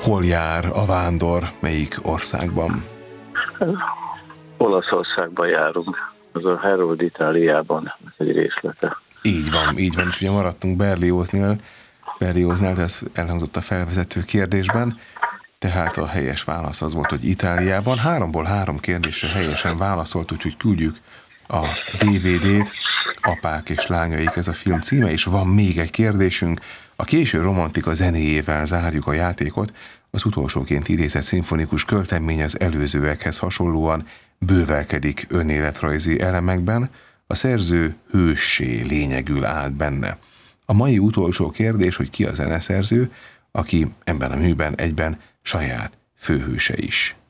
Hol jár a vándor, melyik országban? Olaszországban járunk, az a Herold Itáliában egy részlete. Így van, és ugye maradtunk Berlioznál, ez elhangzott a felvezető kérdésben, tehát a helyes válasz az volt, hogy Itáliában. 3-ból 3 kérdésre helyesen válaszolt, úgyhogy küldjük a DVD-t, Apák és lányaik, ez a film címe, és van még egy kérdésünk. A késő romantika zenéjével zárjuk a játékot. Az utolsóként idézett szimfonikus költemény az előzőekhez hasonlóan bővelkedik önéletrajzi elemekben, a szerző hőssé lényegül át benne. A mai utolsó kérdés, hogy ki a zeneszerző, aki ebben a műben egyben saját főhőse is.